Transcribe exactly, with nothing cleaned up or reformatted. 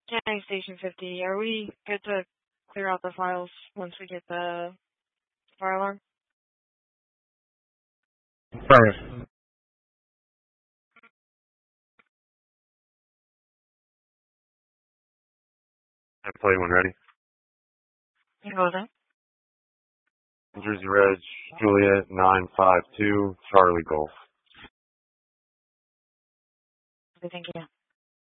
County Station fifty, are we good to clear out the files once we get the fire alarm? Affirmative. I play when ready. You go then? Jersey Reg, Juliet, nine five two, Charlie Golf. Thank you.